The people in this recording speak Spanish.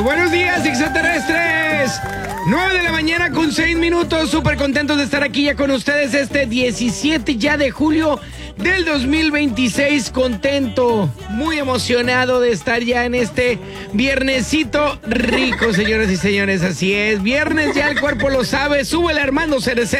Buenos días, extraterrestres. 9 de la mañana con 6 minutos. Súper contentos de estar aquí ya con ustedes este 17 ya de julio del 2026. Contento, muy emocionado de estar ya en este viernesito rico, señoras y señores. Así es, viernes ya, el cuerpo lo sabe. Súbele, Armando Cereceda.